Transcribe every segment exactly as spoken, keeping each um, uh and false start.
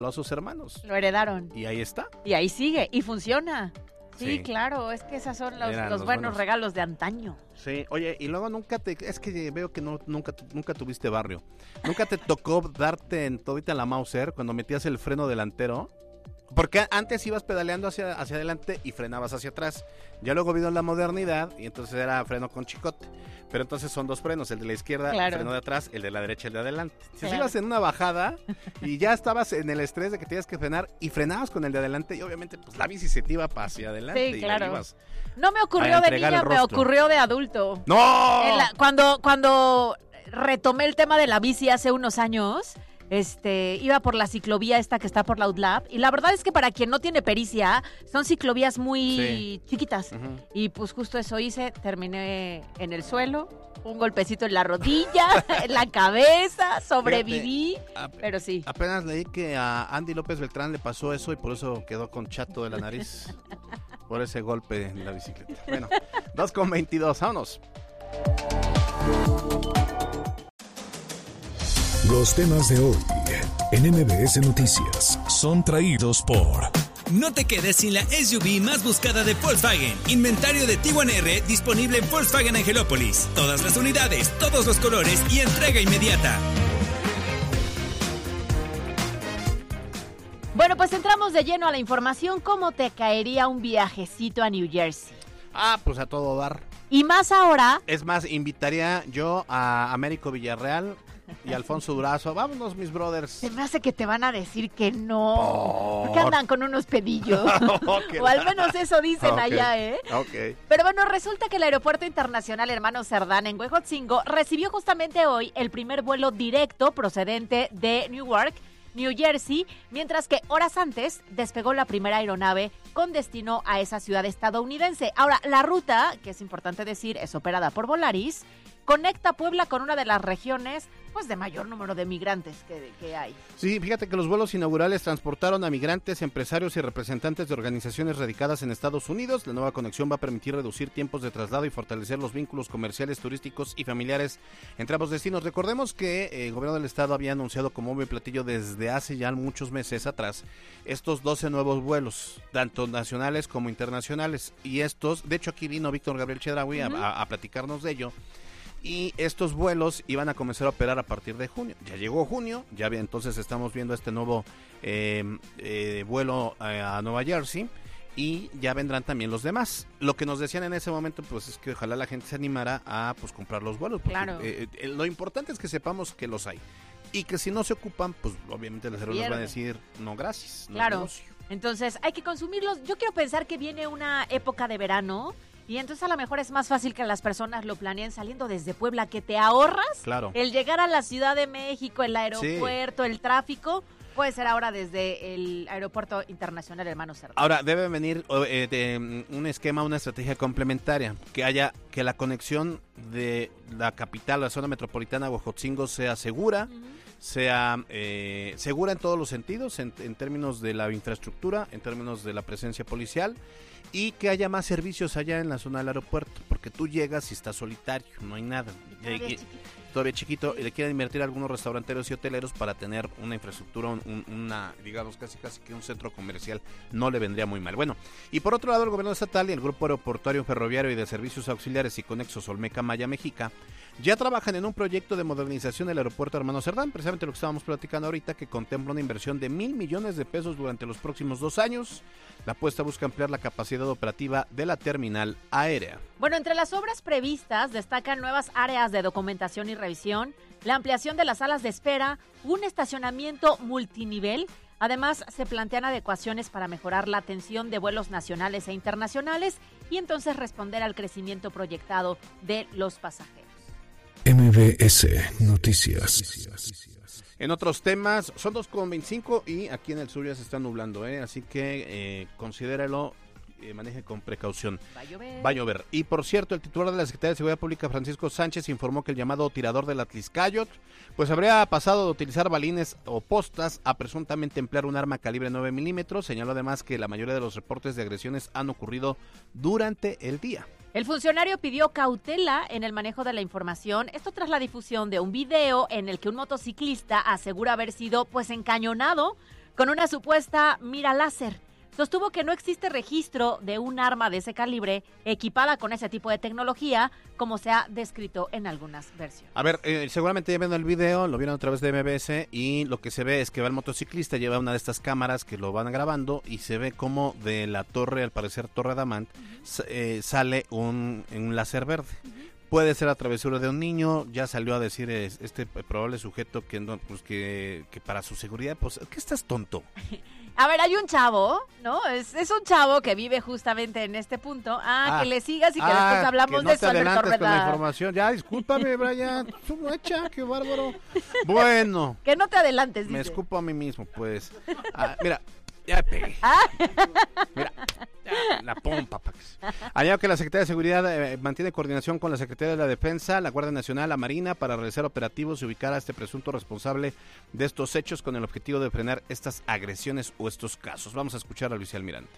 a sus hermanos. Lo heredaron. Y ahí está. Y ahí sigue, y funciona. Sí, Sí. claro, es que esos son los, Eran los los buenos buenos. regalos de antaño. Sí, oye, y luego nunca te, es que veo que no, nunca, nunca tuviste barrio. ¿Nunca te tocó darte en todita la Mauser cuando metías el freno delantero? Porque antes ibas pedaleando hacia, hacia adelante y frenabas hacia atrás. Ya luego vino la modernidad y entonces era freno con chicote. Pero entonces son dos frenos, el de la izquierda, Claro. el freno de atrás, el de la derecha, el de adelante. Si Claro. ibas en una bajada y ya estabas en el estrés de que tenías que frenar y frenabas con el de adelante y obviamente pues la bici se te iba para hacia adelante. Sí, y claro. ahí ibas. No me A ocurrió de entregar niña, el me rostro. ocurrió de adulto. ¡No! En la- cuando, cuando retomé el tema de la bici hace unos años, este, iba por la ciclovía esta que está por la UTLAB, y la verdad es que para quien no tiene pericia, son ciclovías muy Sí. chiquitas. Ujú. Y pues justo eso hice, terminé en el suelo, un golpecito en la rodilla, en la cabeza, sobreviví, Fíjate, pero sí. Apenas leí que a Andy López Beltrán le pasó eso y por eso quedó con chato de la nariz. Por ese golpe en la bicicleta. Bueno, dos con veintidós, vámonos. Los temas de hoy en M B S Noticias son traídos por... No te quedes sin la S U V más buscada de Volkswagen. Inventario de Tiguan R disponible en Volkswagen Angelópolis. Todas las unidades, todos los colores y entrega inmediata. Bueno, pues entramos de lleno a la información. ¿Cómo te caería un viajecito a New Jersey? Ah, pues a todo dar. Y más ahora, Es más, invitaría yo a Américo Villarreal y a Alfonso Durazo. Vámonos, mis brothers. se me hace que te van a decir que no. Por- Porque andan con unos pedillos. Ok. O al menos eso dicen Ok, allá, ¿eh? Ok. Pero bueno, resulta que el Aeropuerto Internacional Hermano Cerdán en Huejotzingo recibió justamente hoy el primer vuelo directo procedente de Newark, New Jersey, mientras que horas antes despegó la primera aeronave con destino a esa ciudad estadounidense. Ahora, la ruta, que es importante decir, es operada por Volaris, conecta Puebla con una de las regiones pues de mayor número de migrantes que, que hay. Sí, fíjate que los vuelos inaugurales transportaron a migrantes, empresarios y representantes de organizaciones radicadas en Estados Unidos. La nueva conexión va a permitir reducir tiempos de traslado y fortalecer los vínculos comerciales, turísticos y familiares entre ambos destinos. Recordemos que eh, el gobierno del estado había anunciado como bombo y platillo desde hace ya muchos meses atrás estos doce nuevos vuelos, tanto nacionales como internacionales. Y estos, de hecho aquí vino Víctor Gabriel Chedraui uh-huh. a, a, a platicarnos de ello. Y estos vuelos iban a comenzar a operar a partir de junio. Ya llegó junio, ya entonces estamos viendo este nuevo eh, eh, vuelo a, a Nueva Jersey y ya vendrán también los demás. Lo que nos decían en ese momento pues es que ojalá la gente se animara a pues comprar los vuelos. Porque, claro. eh, eh, lo importante es que sepamos que los hay y que si no se ocupan pues obviamente las aerolíneas van a decir no gracias. No claro, entonces hay que consumirlos. Yo quiero pensar que viene una época de verano. Y entonces a lo mejor es más fácil que las personas lo planeen saliendo desde Puebla, que te ahorras claro. el llegar a la Ciudad de México, el aeropuerto, sí. el tráfico, puede ser ahora desde el Aeropuerto Internacional Hermano Cerdán. Ahora debe venir eh, de, un esquema, una estrategia complementaria, que haya que la conexión de la capital, la zona metropolitana de Huejotzingo sea segura, uh-huh. sea eh, segura en todos los sentidos, en, en términos de la infraestructura, en términos de la presencia policial, y que haya más servicios allá en la zona del aeropuerto, porque tú llegas y estás solitario, no hay nada. Todavía y, chiquito. Todavía chiquito, y le quieren invertir a algunos restauranteros y hoteleros para tener una infraestructura, un, una, digamos, casi casi que un centro comercial, no le vendría muy mal. Bueno, y por otro lado, el gobierno estatal y el Grupo Aeroportuario Ferroviario y de Servicios Auxiliares y Conexos Olmeca Maya Mexica ya trabajan en un proyecto de modernización del aeropuerto Hermano Cerdán, precisamente lo que estábamos platicando ahorita, que contempla una inversión de mil millones de pesos durante los próximos dos años. La apuesta busca ampliar la capacidad operativa de la terminal aérea. Bueno, entre las obras previstas destacan nuevas áreas de documentación y revisión, la ampliación de las salas de espera, un estacionamiento multinivel. Además, se plantean adecuaciones para mejorar la atención de vuelos nacionales e internacionales y entonces responder al crecimiento proyectado de los pasajeros. M B S Noticias. En otros temas, son dos con veinticinco y aquí en el sur ya se está nublando, ¿eh? Así que eh, considéralo, eh, maneje con precaución. Va a llover. Va a llover. Y por cierto, el titular de la Secretaría de Seguridad Pública, Francisco Sánchez, informó que el llamado tirador del Atliscayot, pues habría pasado de utilizar balines o postas a presuntamente emplear un arma calibre nueve milímetros. Señaló además que la mayoría de los reportes de agresiones han ocurrido durante el día. El funcionario pidió cautela en el manejo de la información, esto tras la difusión de un video en el que un motociclista asegura haber sido pues encañonado con una supuesta mira láser. Sostuvo que no existe registro de un arma de ese calibre equipada con ese tipo de tecnología, como se ha descrito en algunas versiones. A ver, eh, seguramente ya vieron el video, lo vieron a través de M B S y lo que se ve es que va el motociclista, lleva una de estas cámaras que lo van grabando y se ve como de la torre, al parecer Torre Adamant, uh-huh. eh, sale un, un láser verde. Uh-huh. Puede ser la travesura de un niño, ya salió a decir este probable sujeto que, pues, que, que para su seguridad, pues, ¿qué estás tonto? A ver, hay un chavo, ¿no? Es, es un chavo que vive justamente en este punto. Ah, ah que le sigas y que ah, después hablamos que no de eso. No te adelantes con la información. Ya, discúlpame, Brian. Sumacha, qué bárbaro. Bueno. Que no te adelantes, dice. Me escupo a mí mismo, pues. Ah, mira, ya pegué. Ah. Mira, ya, la pompa, Pax. Añado que la Secretaría de Seguridad eh, mantiene coordinación con la Secretaría de la Defensa, la Guardia Nacional, la Marina, para realizar operativos y ubicar a este presunto responsable de estos hechos con el objetivo de frenar estas agresiones o estos casos. Vamos a escuchar a Luis Almirante.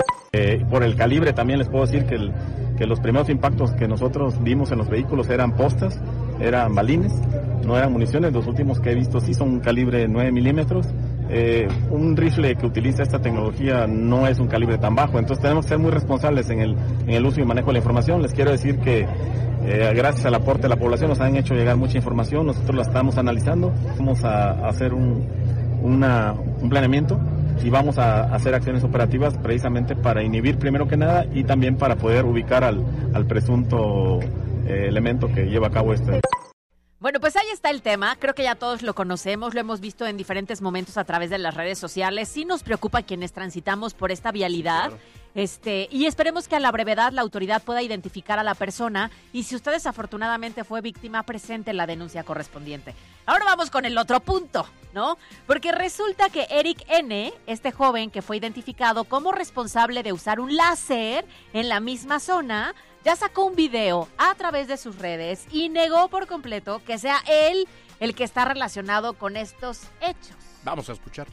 Eh, por el calibre también les puedo decir que, el, que los primeros impactos que nosotros vimos en los vehículos eran postas, eran balines, no eran municiones. Los últimos que he visto sí son calibre nueve milímetros. Eh, un rifle que utiliza esta tecnología no es un calibre tan bajo, entonces tenemos que ser muy responsables en el, en el uso y manejo de la información. Les quiero decir que eh, gracias al aporte de la población nos han hecho llegar mucha información, nosotros la estamos analizando, vamos a, a hacer un, una, un planeamiento y vamos a hacer acciones operativas precisamente para inhibir primero que nada y también para poder ubicar al, al presunto eh, elemento que lleva a cabo este. Bueno, pues ahí está el tema, creo que ya todos lo conocemos, lo hemos visto en diferentes momentos a través de las redes sociales, sí nos preocupa quienes transitamos por esta vialidad, claro. este, y esperemos que a la brevedad la autoridad pueda identificar a la persona y si usted desafortunadamente fue víctima, presente la denuncia correspondiente. Ahora vamos con el otro punto, ¿no? Porque resulta que Eric N., este joven que fue identificado como responsable de usar un láser en la misma zona, ya sacó un video a través de sus redes y negó por completo que sea él el que está relacionado con estos hechos. Vamos a escuchar.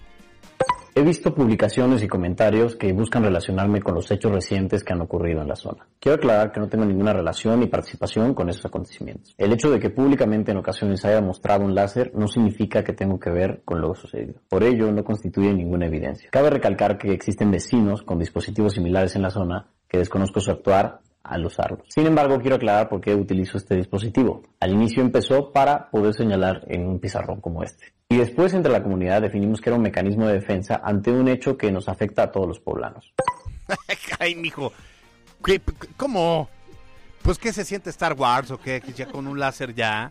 He visto publicaciones y comentarios que buscan relacionarme con los hechos recientes que han ocurrido en la zona. Quiero aclarar que no tengo ninguna relación ni participación con esos acontecimientos. El hecho de que públicamente en ocasiones haya mostrado un láser no significa que tengo que ver con lo sucedido. Por ello, no constituye ninguna evidencia. Cabe recalcar que existen vecinos con dispositivos similares en la zona que desconozco su actuar al usarlos. Sin embargo, quiero aclarar por qué utilizo este dispositivo. Al inicio empezó para poder señalar en un pizarrón como este. Y después entre la comunidad definimos que era un mecanismo de defensa ante un hecho que nos afecta a todos los poblanos. Ay, mijo, ¿Qué, ¿cómo? Pues ¿qué se siente Star Wars o qué? ¿Que ya con un láser ya?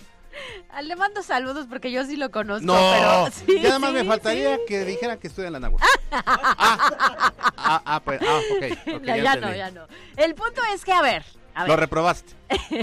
Le mando saludos porque yo sí lo conozco. No, pero sí, ya nada más sí, me faltaría sí. que dijeran que estudia en la náhuatl. ah, ah, ah, pues, ah, ok. okay no, ya, ya no, ya no. El punto es que, a ver. A ver. Lo reprobaste.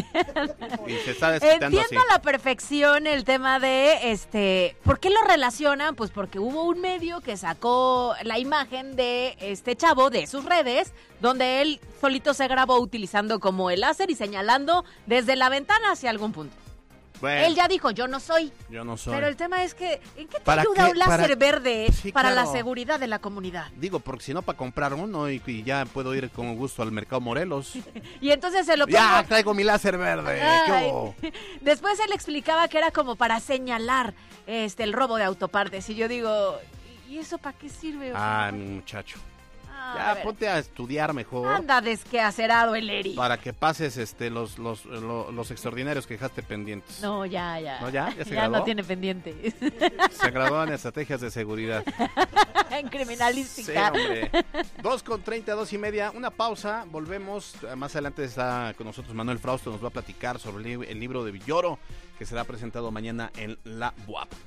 Y se está desquitando Entiendo así. a la perfección el tema de, este, ¿por qué lo relacionan? Pues porque hubo un medio que sacó la imagen de este chavo de sus redes, donde él solito se grabó utilizando como el láser y señalando desde la ventana hacia algún punto. Bueno, él ya dijo, yo no soy. Yo no soy. Pero el tema es que, ¿en qué te ayuda qué? un láser para... verde sí, para claro. la seguridad de la comunidad? Digo, porque si no, para comprar uno y, y ya puedo ir con gusto al mercado Morelos. Y entonces se lo pongo... Ya, traigo mi láser verde. ¿Qué Después él explicaba que era como para señalar este el robo de autopartes. Y yo digo, ¿y eso para qué sirve? Ah, mi muchacho. Ya, a ponte a estudiar mejor. Anda desquehacerado el Eri. Para que pases este los los, los, los extraordinarios que dejaste pendientes. No, ya, ya. ¿No, ya? ¿Ya se ya graduó? no tiene pendiente. Se graduó en estrategias de seguridad. En criminalística. Sí, hombre. Dos con treinta, dos y media. Una pausa, volvemos. Más adelante está con nosotros Manuel Frausto. Nos va a platicar sobre el, el libro de Villoro, que será presentado mañana en la U A P.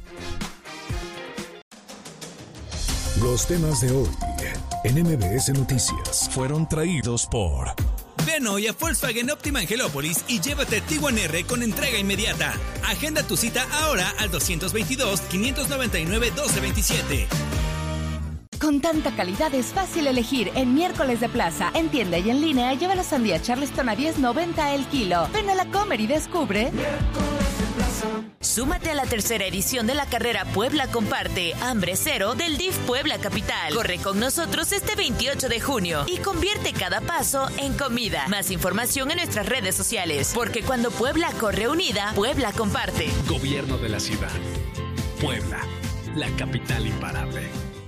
Los temas de hoy en M B S Noticias fueron traídos por... Ven hoy a Volkswagen Optima Angelópolis y llévate Tiguan R con entrega inmediata. Agenda tu cita ahora al dos veintidós, quinientos noventa y nueve, doce veintisiete. Con tanta calidad es fácil elegir. En miércoles de plaza, en tienda y en línea, lleva la sandía Charleston a diez noventa el kilo. Ven a la Comer y descubre... Súmate a la tercera edición de la carrera Puebla Comparte, Hambre Cero del D I F Puebla Capital. Corre con nosotros este veintiocho de junio y convierte cada paso en comida. Más información en nuestras redes sociales, porque cuando Puebla corre unida, Puebla comparte. Gobierno de la ciudad. Puebla, la capital imparable.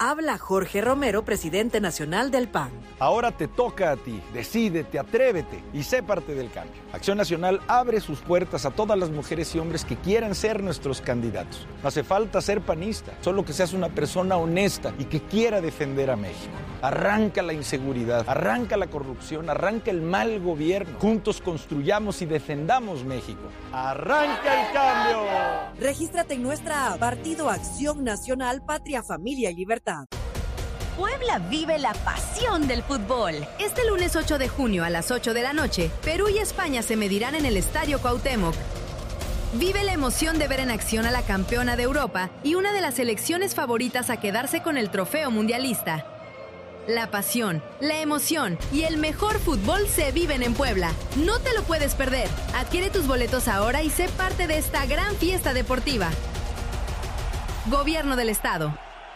Habla Jorge Romero, presidente nacional del P A N. Ahora te toca a ti. Decídete, atrévete y sé parte del cambio. Acción Nacional abre sus puertas a todas las mujeres y hombres que quieran ser nuestros candidatos. No hace falta ser panista, solo que seas una persona honesta y que quiera defender a México. Arranca la inseguridad, arranca la corrupción, arranca el mal gobierno. Juntos construyamos y defendamos México. ¡Arranca el cambio! Regístrate en nuestra app Partido Acción Nacional, Patria, Familia y Libertad. Puebla vive la pasión del fútbol. Este lunes ocho de junio a las ocho de la noche, Perú y España se medirán en el Estadio Cuauhtémoc. Vive la emoción de ver en acción a la campeona de Europa y una de las selecciones favoritas a quedarse con el trofeo mundialista. La pasión, la emoción y el mejor fútbol se viven en Puebla. No te lo puedes perder. Adquiere tus boletos ahora y sé parte de esta gran fiesta deportiva. Gobierno del Estado.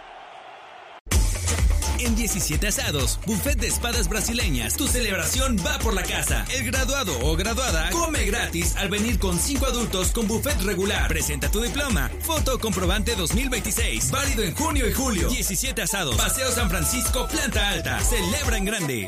En diecisiete Asados, buffet de espadas brasileñas. Tu celebración va por la casa. El graduado o graduada come gratis al venir con cinco adultos con buffet regular. Presenta tu diploma. Foto comprobante dos mil veintiséis. Válido en junio y julio. diecisiete Asados. Paseo San Francisco, planta alta. Celebra en grande.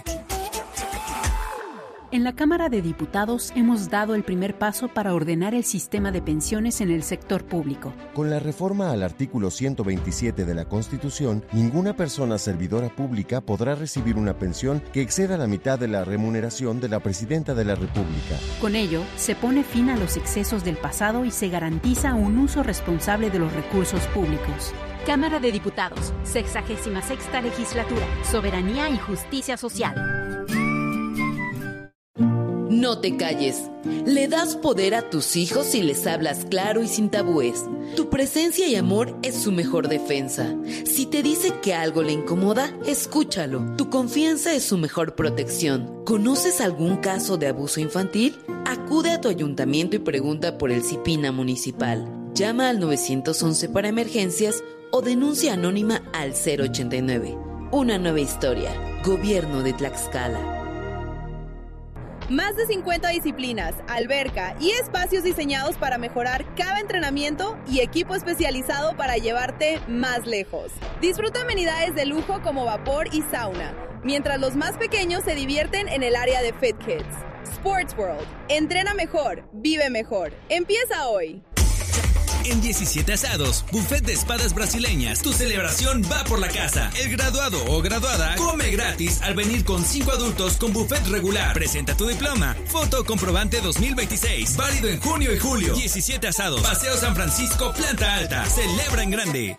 En la Cámara de Diputados hemos dado el primer paso para ordenar el sistema de pensiones en el sector público. Con la reforma al artículo ciento veintisiete de la Constitución, ninguna persona servidora pública podrá recibir una pensión que exceda la mitad de la remuneración de la Presidenta de la República. Con ello, se pone fin a los excesos del pasado y se garantiza un uso responsable de los recursos públicos. Cámara de Diputados, sexagésima sexta legislatura, Soberanía y Justicia Social. No te calles. Le das poder a tus hijos si les hablas claro y sin tabúes. Tu presencia y amor es su mejor defensa. Si te dice que algo le incomoda, escúchalo. Tu confianza es su mejor protección. ¿Conoces algún caso de abuso infantil? Acude a tu ayuntamiento y pregunta por el CIPINA municipal. Llama al nueve once para emergencias o denuncia anónima al cero ochenta y nueve. Una nueva historia. Gobierno de Tlaxcala. Más de cincuenta disciplinas, alberca y espacios diseñados para mejorar cada entrenamiento y equipo especializado para llevarte más lejos. Disfruta amenidades de lujo como vapor y sauna, mientras los más pequeños se divierten en el área de Fit Kids. Sports World. Entrena mejor, vive mejor. Empieza hoy. En diecisiete Asados, buffet de espadas brasileñas. Tu celebración va por la casa. El graduado o graduada come gratis al venir con cinco adultos con buffet regular. Presenta tu diploma. Foto comprobante dos mil veintiséis. Válido en junio y julio. diecisiete Asados. Paseo San Francisco, planta alta. Celebra en grande.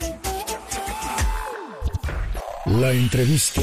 La entrevista.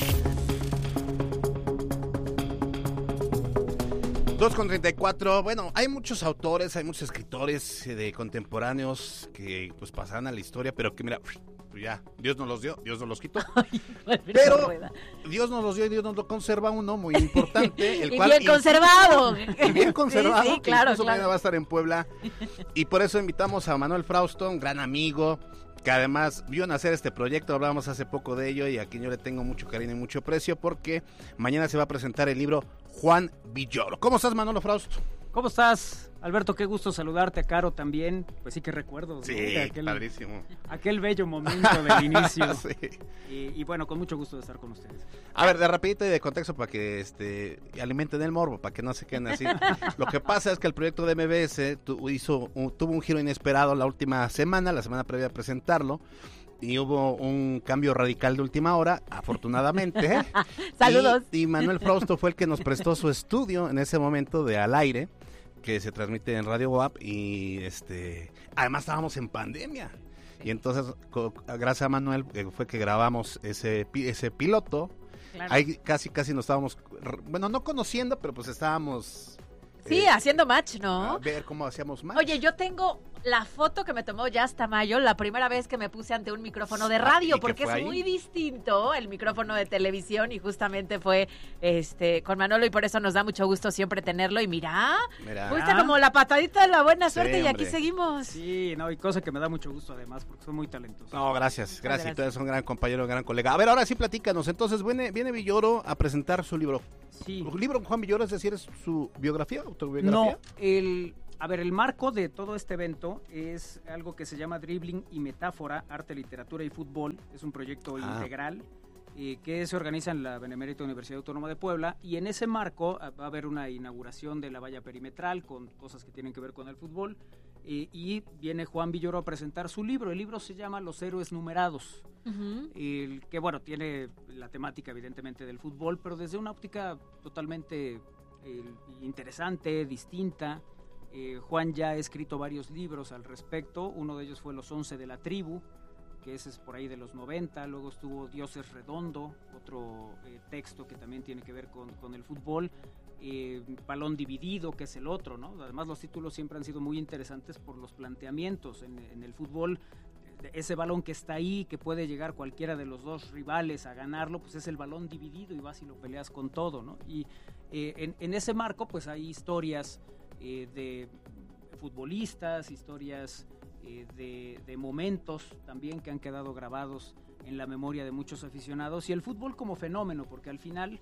dos con treinta y cuatro, bueno, hay muchos autores, hay muchos escritores de contemporáneos que pues pasaron a la historia, pero que mira, pues ya, Dios nos los dio, Dios nos los quitó. Ay, pero Dios nos los dio y Dios nos lo conserva uno muy importante. El y cual bien conservado. Y bien conservado, sí, sí, claro, incluso claro. mañana va a estar en Puebla. Y por eso invitamos a Manuel Frausto, un gran amigo, que además vio nacer este proyecto, hablábamos hace poco de ello y a quien yo le tengo mucho cariño y mucho aprecio porque mañana se va a presentar el libro Juan Villoro. ¿Cómo estás, Manolo Frausto? ¿Cómo estás, Alberto? Qué gusto saludarte, a Caro también. Pues sí que recuerdo. Sí, ¿no? aquel, padrísimo. Aquel bello momento del inicio. Sí. Y, y bueno, con mucho gusto de estar con ustedes. A ver, de rapidito y de contexto para que este alimenten el morbo, para que no se queden así. Lo que pasa es que el proyecto de M B S tu, hizo, un, tuvo un giro inesperado la última semana, la semana previa a presentarlo. Y hubo un cambio radical de última hora, afortunadamente. Saludos. Y, y Manuel Frausto fue el que nos prestó su estudio en ese momento de Al Aire, que se transmite en Radio W A P. Y este, además estábamos en pandemia. Y entonces, co- gracias a Manuel, eh, fue que grabamos ese, pi- ese piloto. Claro. Ahí casi, casi nos estábamos, bueno, no conociendo, pero pues estábamos... Sí, eh, haciendo match, ¿no? A ver cómo hacíamos match. Oye, yo tengo la foto que me tomó Jazz Tamayo la primera vez que me puse ante un micrófono de radio, porque es ahí? muy distinto el micrófono de televisión y justamente fue este con Manolo y por eso nos da mucho gusto siempre tenerlo. Y mira, mira. fuiste como la patadita de la buena suerte sí, y aquí seguimos. Sí, no, y cosa que me da mucho gusto además, porque son muy talentosos. No, gracias, gracias, gracias. Tú eres un gran compañero, un gran colega. A ver, ahora sí platícanos. Entonces, viene, viene Villoro a presentar su libro. Sí. ¿El libro Juan Villoro, es decir, es su biografía, autobiografía? No, el... a ver, el marco de todo este evento es algo que se llama Dribbling y Metáfora, Arte, Literatura y Fútbol. Es un proyecto ah. integral eh, que se organiza en la Benemérita Universidad Autónoma de Puebla, y en ese marco va a haber una inauguración de la valla perimetral con cosas que tienen que ver con el fútbol, eh, y viene Juan Villoro a presentar su libro. El libro se llama Los Héroes Numerados, uh-huh. el que bueno, tiene la temática evidentemente del fútbol, pero desde una óptica totalmente eh, interesante, distinta. Eh, Juan ya ha escrito varios libros al respecto. Uno de ellos fue Los Once de la Tribu, que ese es por ahí de los noventa. Luego estuvo Dios es Redondo, otro eh, texto que también tiene que ver con, con el fútbol. Eh, Balón Dividido, que es el otro, ¿no? Además, los títulos siempre han sido muy interesantes por los planteamientos. En, en el fútbol, ese balón que está ahí, que puede llegar cualquiera de los dos rivales a ganarlo, pues es el balón dividido y vas y lo peleas con todo, ¿no? Y eh, en, en ese marco, pues hay historias eh, de futbolistas, historias eh, de, de momentos también que han quedado grabados en la memoria de muchos aficionados, y el fútbol como fenómeno, porque al final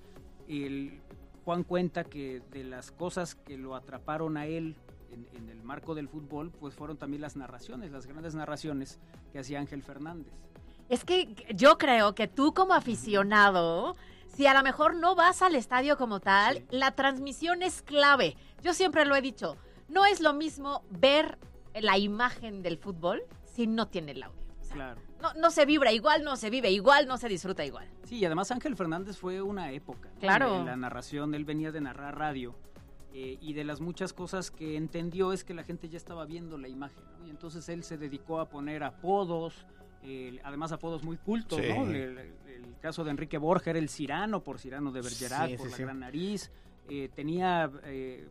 el, Juan cuenta que de las cosas que lo atraparon a él en, en el marco del fútbol, pues fueron también las narraciones, las grandes narraciones que hacía Ángel Fernández. Es que yo creo que tú como aficionado, si a lo mejor no vas al estadio como tal, sí. la transmisión es clave. Yo siempre lo he dicho, no es lo mismo ver la imagen del fútbol si no tiene el audio. O sea, claro. No, no se vibra igual, no se vive igual, no se disfruta igual. Sí, y además Ángel Fernández fue una época. Claro. ¿no? En la narración, él venía de narrar radio, eh, y de las muchas cosas que entendió es que la gente ya estaba viendo la imagen, ¿no? Y entonces él se dedicó a poner apodos, eh, además apodos muy cultos, sí. ¿no? El, el, el caso de Enrique Borja era el Cirano, por Cirano de Bergerac, sí, por sí, la sí. gran nariz. Eh, tenía eh,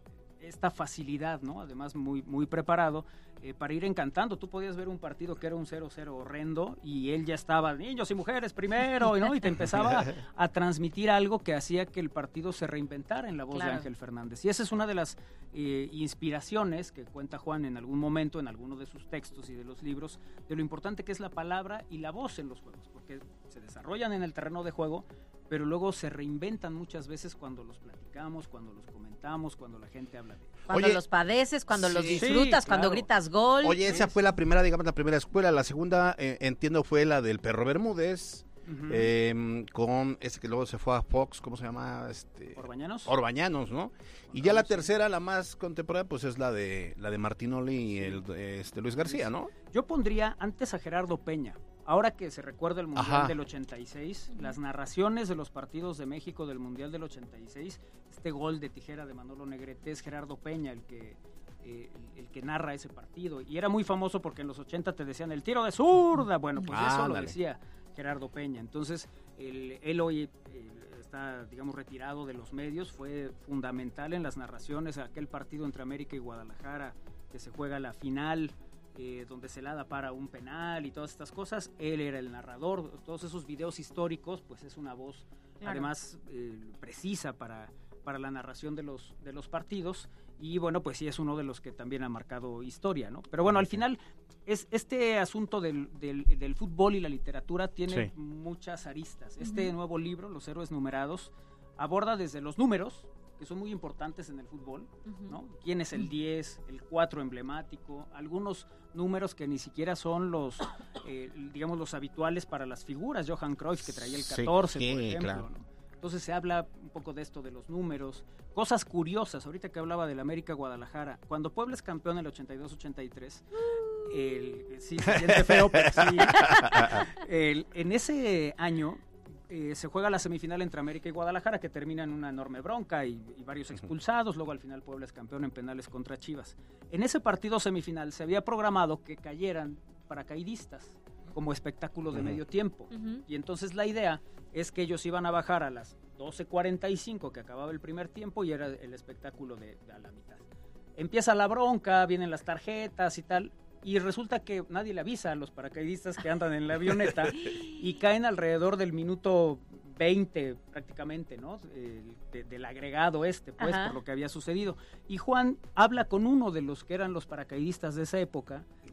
esta facilidad, ¿no? Además muy, muy preparado eh, para ir encantando. Tú podías ver un partido que era un cero cero horrendo y él ya estaba, niños y mujeres primero, ¿no? Y te empezaba a, a transmitir algo que hacía que el partido se reinventara en la voz claro. de Ángel Fernández. Y esa es una de las eh, inspiraciones que cuenta Juan en algún momento, en alguno de sus textos y de los libros, de lo importante que es la palabra y la voz en los juegos, porque se desarrollan en el terreno de juego, pero luego se reinventan muchas veces cuando los platicamos, cuando los comentamos, cuando la gente habla de ellos. Cuando Oye, los padeces, cuando sí, los disfrutas, sí, cuando claro. gritas gol. Oye, esa fue la primera, digamos, la primera escuela. La segunda, eh, entiendo, fue la del Perro Bermúdez, uh-huh. eh, con ese que luego se fue a Fox, ¿cómo se llama? Este, Orbañanos. Orbañanos, ¿no? Y ya la tercera, la más contemporánea, pues es la de la de Martinoli y el, este, Luis García, ¿no? Yo pondría antes a Gerardo Peña. Ahora que se recuerda el Mundial Ajá. del ochenta y seis, las narraciones de los partidos de México del Mundial del ochenta y seis, este gol de tijera de Manolo Negrete, es Gerardo Peña el que, eh, el, el que narra ese partido. Y era muy famoso porque en los ochenta te decían el tiro de zurda. Bueno, pues ah, eso dale. lo decía Gerardo Peña. Entonces, el, él hoy eh, está, digamos, retirado de los medios, fue fundamental en las narraciones. Aquel partido entre América y Guadalajara, que se juega la final, Eh, donde se la da para un penal y todas estas cosas, él era el narrador. Todos esos videos históricos, pues es una voz claro. además eh, precisa para, para la narración de los, de los partidos, y bueno, pues sí es uno de los que también ha marcado historia, ¿no? Pero bueno, al final es este asunto del, del, del fútbol y la literatura tiene sí. muchas aristas. Este uh-huh. nuevo libro, Los Héroes Numerados, aborda desde los números, que son muy importantes en el fútbol, uh-huh. ¿no? ¿Quién es el diez, el cuatro emblemático? Algunos números que ni siquiera son los, eh, digamos, los habituales para las figuras. Johan Cruyff, que traía el catorce, sí, por ejemplo, claro. ¿no? Entonces se habla un poco de esto, de los números. Cosas curiosas, ahorita que hablaba del América Guadalajara. Cuando Puebla es campeón en el ochenta y dos ochenta y tres, el, sí, se siente feo, pero sí. El, en ese año... Eh, se juega la semifinal entre América y Guadalajara, que termina en una enorme bronca y, y varios expulsados. Luego al final Puebla es campeón en penales contra Chivas. En ese partido semifinal se había programado que cayeran paracaidistas como espectáculo de uh-huh. medio tiempo, uh-huh. y entonces la idea es que ellos iban a bajar a las doce cuarenta y cinco, que acababa el primer tiempo, y era el espectáculo de, de a la mitad. Empieza la bronca, vienen las tarjetas y tal, y resulta que nadie le avisa a los paracaidistas que andan en la avioneta y caen alrededor del minuto veinte prácticamente, ¿no? El, de, del agregado este, pues, Ajá. por lo que había sucedido. Y Juan habla con uno de los que eran los paracaidistas de esa época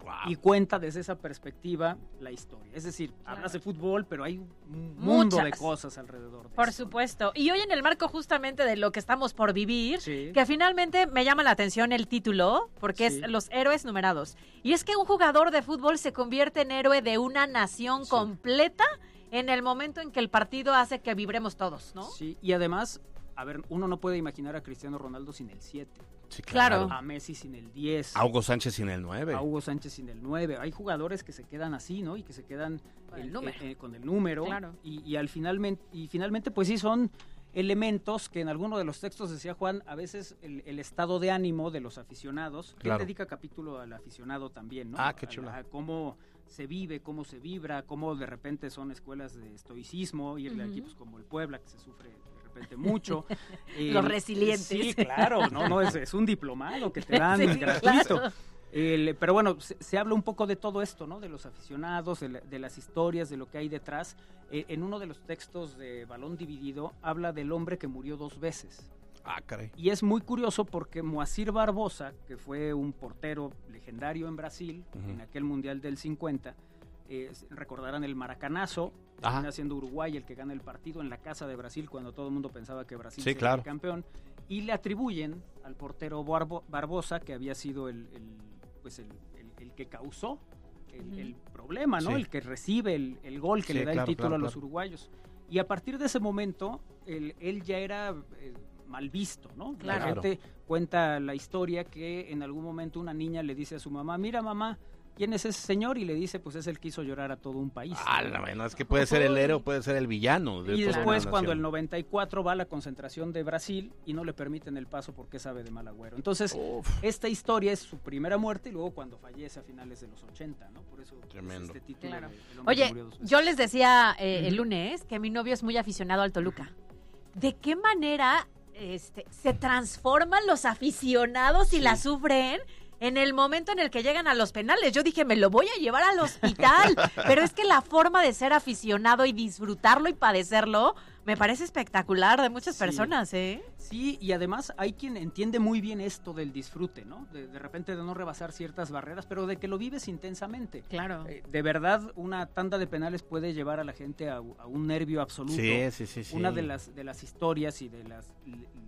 Wow. Y cuenta desde esa perspectiva la historia. Es decir, claro. hablas de fútbol, pero hay un mundo Muchas. de cosas alrededor. De por esto. supuesto. Y hoy en el marco justamente de lo que estamos por vivir, sí. que finalmente me llama la atención el título, porque sí. es Los Héroes Numerados. Y es que un jugador de fútbol se convierte en héroe de una nación sí. completa en el momento en que el partido hace que vibremos todos, ¿no? Sí, y además, a ver, uno no puede imaginar a Cristiano Ronaldo sin el siete. Sí, claro. A Messi sin el diez. A Hugo Sánchez sin el nueve. A Hugo Sánchez sin el nueve. Hay jugadores que se quedan así, ¿no? Y que se quedan con el, el número. Eh, eh, con el número. Claro. Y, y, al finalmente, y finalmente, pues sí, son elementos que en alguno de los textos decía Juan, a veces el, el estado de ánimo de los aficionados. Claro. Él dedica capítulo al aficionado también, ¿no? Ah, qué chulo. A, a cómo se vive, cómo se vibra, cómo de repente son escuelas de estoicismo, irle uh-huh. a equipos como el Puebla, que se sufre mucho. Eh, Los resilientes. Sí, claro, no, no es, es un diplomado que te dan sí, gratuito. Claro. El, pero bueno, se, se habla un poco de todo esto, ¿no? De los aficionados, de, la, de las historias, de lo que hay detrás. Eh, en uno de los textos de Balón Dividido habla del hombre que murió dos veces. Ah, caray. Y es muy curioso porque Moacir Barbosa, que fue un portero legendario en Brasil, uh-huh. en aquel Mundial del cincuenta, Eh, recordarán el maracanazo, termina siendo Uruguay el que gana el partido en la casa de Brasil cuando todo el mundo pensaba que Brasil sí, sería claro. el campeón, y le atribuyen al portero Barbo, Barbosa, que había sido el, el pues el, el, el que causó el, uh-huh. el problema, ¿no? Sí. El que recibe el, el gol que sí, le da claro, el título claro, a los claro. uruguayos. Y a partir de ese momento, él, él ya era eh, mal visto, ¿no? Claro. La gente cuenta la historia que en algún momento una niña le dice a su mamá, mira mamá, ¿quién es ese señor? Y le dice, pues es el que hizo llorar a todo un país. Ah, la verdad es que puede ser el héroe, puede ser el villano. De y después, cuando el noventa y cuatro va a la concentración de Brasil y no le permiten el paso porque sabe de mal agüero. Entonces, Uf. esta historia es su primera muerte y luego cuando fallece a finales de los ochenta, ¿no? Por eso Tremendo. Es este título. Claro. De, el hombre Oye, que murió dos veces. yo les decía eh, uh-huh. el lunes que mi novio es muy aficionado al Toluca. ¿De qué manera este, se transforman los aficionados y sí. la sufren? En el momento en el que llegan a los penales, yo dije, me lo voy a llevar al hospital, pero es que la forma de ser aficionado y disfrutarlo y padecerlo, me parece espectacular de muchas sí. personas, ¿eh? Sí, y además hay quien entiende muy bien esto del disfrute, ¿no? De, de repente de no rebasar ciertas barreras, pero de que lo vives intensamente. Claro. Eh, de verdad, una tanda de penales puede llevar a la gente a, a un nervio absoluto. Sí, sí, sí, sí. Una de las, de las historias y de las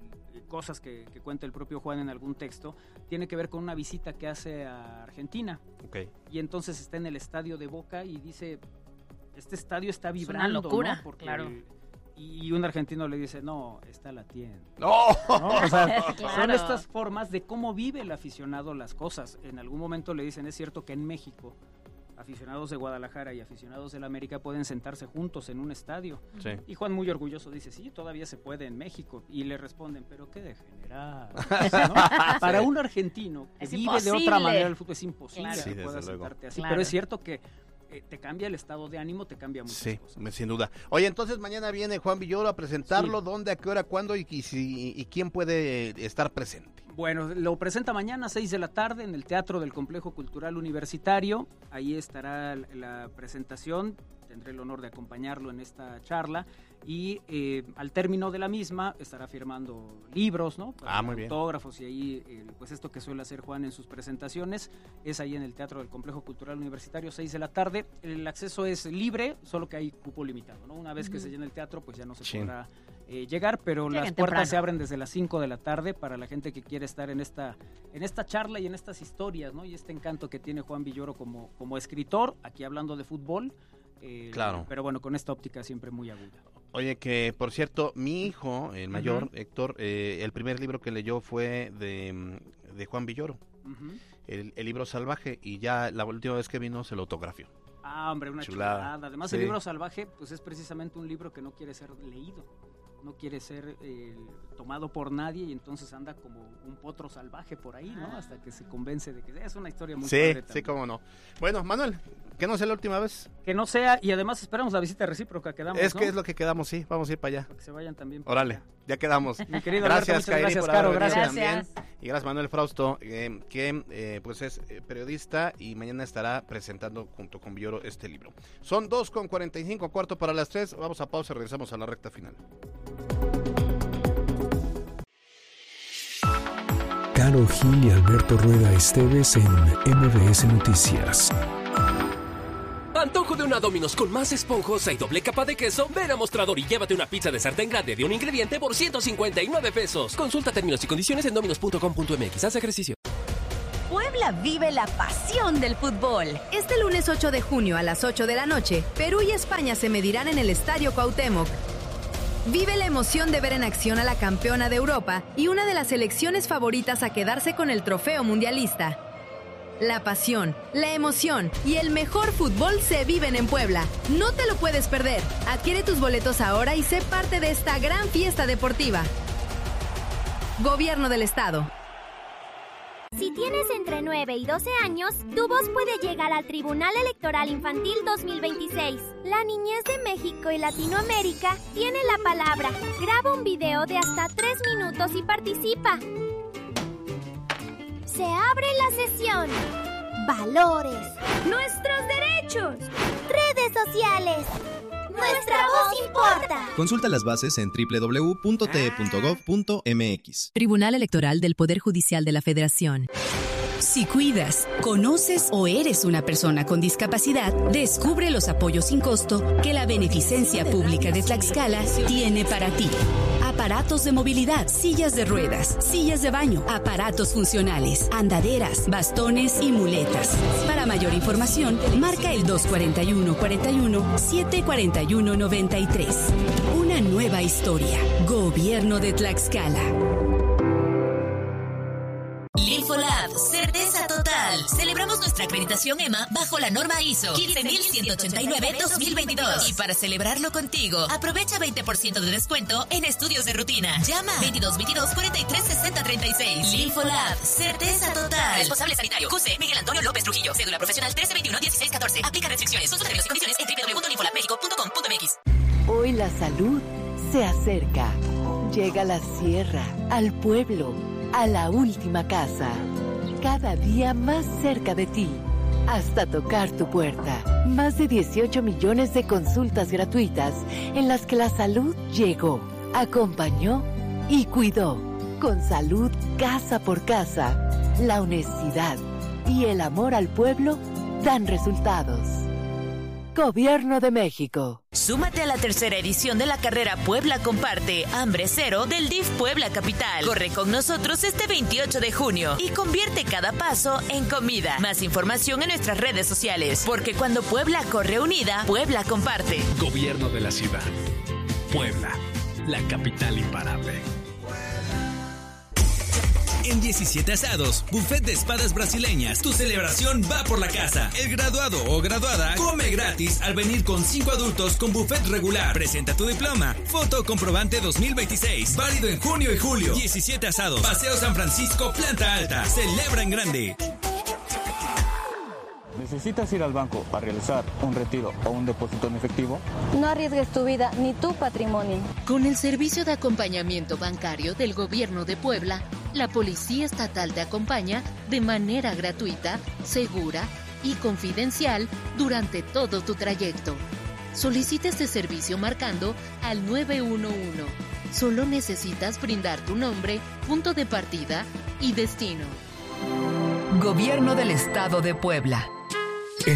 cosas que, que cuenta el propio Juan en algún texto, tiene que ver con una visita que hace a Argentina. Okay. Y entonces está en el estadio de Boca y dice, este estadio está vibrando, es una locura, ¿no? Porque claro. el, y un argentino le dice, no, está la tienda. ¡No! ¿No? O sea, claro. son estas formas de cómo vive el aficionado las cosas. En algún momento le dicen, es cierto que en México aficionados de Guadalajara y aficionados del América pueden sentarse juntos en un estadio. Sí. Y Juan muy orgulloso dice, sí, todavía se puede en México. Y le responden, pero qué degenerado. ¿No? Para un argentino que es vive imposible. de otra manera el fútbol, es imposible Claro. que Sí, pueda desde sentarte luego. así. Claro. Pero es cierto que eh, te cambia el estado de ánimo, te cambia muchas sí, cosas. sin duda. Oye, entonces mañana viene Juan Villoro a presentarlo. Sí. ¿Dónde, a qué hora, cuándo y, y, si, y quién puede estar presente? Bueno, lo presenta mañana a seis de la tarde en el Teatro del Complejo Cultural Universitario. Ahí estará la presentación. Tendré el honor de acompañarlo en esta charla. Y eh, al término de la misma estará firmando libros, ¿no? Ah, muy bien. Autógrafos y ahí, eh, pues esto que suele hacer Juan en sus presentaciones, es ahí en el Teatro del Complejo Cultural Universitario, seis de la tarde. El acceso es libre, solo que hay cupo limitado, ¿no? Una vez uh-huh. que se llene el teatro, pues ya no se sí. podrá eh, llegar, pero Lleguen las puertas temprano. se abren desde las cinco de la tarde para la gente que quiere estar en esta, en esta charla y en estas historias, ¿no? Y este encanto que tiene Juan Villoro como, como escritor, aquí hablando de fútbol. Eh, claro. Pero bueno, con esta óptica siempre muy aguda. Oye, que por cierto, mi hijo, el mayor, uh-huh. Héctor, eh, el primer libro que leyó fue de, de Juan Villoro, uh-huh. el, el libro Salvaje, y ya la última vez que vino se lo autografió. Ah, hombre, una chulada. chulada. Además, sí. el libro Salvaje, pues es precisamente un libro que no quiere ser leído, no quiere ser eh, tomado por nadie y entonces anda como un potro salvaje por ahí, ¿no? Ah. Hasta que se convence de que es una historia muy sí, padre también. Sí, cómo no. Bueno, Manuel, que no sea la última vez. Que no sea, y además esperamos la visita recíproca, quedamos, Es ¿no? que es lo que quedamos, sí, vamos a ir para allá. Para que se vayan también. Órale, allá. ya quedamos. Mi querido gracias, Alberto, Kairi, gracias, por Caro, haber venido gracias. también. Y gracias, Manuel Frausto, eh, que eh, pues es eh, periodista y mañana estará presentando junto con Villoro este libro. Son dos con cuarenta y cinco, cuarto para las tres. Vamos a pausa y regresamos a la recta final. Caro Carlos Gil y Alberto Rueda Esteves en M B S Noticias. Antojo de una Domino's con más esponjosa y doble capa de queso. Ven a Mostrador y llévate una pizza de sartén grande de un ingrediente por ciento cincuenta y nueve pesos. Consulta términos y condiciones en dominos punto com punto m x. Haz ejercicio. Puebla vive la pasión del fútbol. Este lunes ocho de junio a las ocho de la noche, Perú y España se medirán en el Estadio Cuauhtémoc. Vive la emoción de ver en acción a la campeona de Europa y una de las selecciones favoritas a quedarse con el trofeo mundialista. La pasión, la emoción y el mejor fútbol se viven en Puebla. No te lo puedes perder. Adquiere tus boletos ahora y sé parte de esta gran fiesta deportiva. Gobierno del Estado. Si tienes entre nueve y doce años, tu voz puede llegar al Tribunal Electoral Infantil dos mil veintiséis. La niñez de México y Latinoamérica tiene la palabra. Graba un video de hasta tres minutos y participa. Se abre la sesión. Valores. Nuestros derechos. Redes sociales. Nuestra voz importa. Consulta las bases en doble u doble u doble u punto t e punto gov punto m x. Tribunal Electoral del Poder Judicial de la Federación. Si cuidas, conoces o eres una persona con discapacidad, descubre los apoyos sin costo que la Beneficencia Pública de Tlaxcala tiene para ti. Aparatos de movilidad, sillas de ruedas, sillas de baño, aparatos funcionales, andaderas, bastones y muletas. Para mayor información, marca el dos cuatro uno, cuatro uno, siete cuatro uno, nueve tres. Una nueva historia. Gobierno de Tlaxcala. Linfolab, certeza total. Celebramos nuestra acreditación E M A bajo la norma I S O quince mil ciento ochenta y nueve dos mil veintidós. Y para celebrarlo contigo, aprovecha veinte por ciento de descuento en estudios de rutina. Llama veintidós veintidós cuarenta y tres sesenta treinta y seis. Linfolab, certeza total. Responsable sanitario, Q C Miguel Antonio López Trujillo. Cédula profesional trece veintiuno dieciséis catorce. Aplica restricciones. Consulta términos y condiciones en doble u doble u doble u punto linfolab mexico punto com punto m x. Hoy la salud se acerca. Llega a la sierra, al pueblo, a la última casa, cada día más cerca de ti, hasta tocar tu puerta. Más de dieciocho millones de consultas gratuitas en las que la salud llegó, acompañó y cuidó. Con salud casa por casa, la honestidad y el amor al pueblo dan resultados. Gobierno de México. Súmate a la tercera edición de la carrera Puebla Comparte, Hambre Cero del D I F Puebla Capital. Corre con nosotros este veintiocho de junio y convierte cada paso en comida. Más información en nuestras redes sociales, porque cuando Puebla corre unida, Puebla comparte. Gobierno de la ciudad. Puebla, la capital imparable. En diecisiete Asados, buffet de espadas brasileñas. Tu celebración va por la casa. El graduado o graduada come gratis al venir con cinco adultos con buffet regular. Presenta tu diploma. Foto comprobante dos mil veintiséis. Válido en junio y julio. diecisiete Asados. Paseo San Francisco, planta alta. Celebra en grande. ¿Necesitas ir al banco a realizar un retiro o un depósito en efectivo? No arriesgues tu vida ni tu patrimonio. Con el servicio de acompañamiento bancario del Gobierno de Puebla, la Policía Estatal te acompaña de manera gratuita, segura y confidencial durante todo tu trayecto. Solicita este servicio marcando al nueve uno uno. Solo necesitas brindar tu nombre, punto de partida y destino. Gobierno del Estado de Puebla.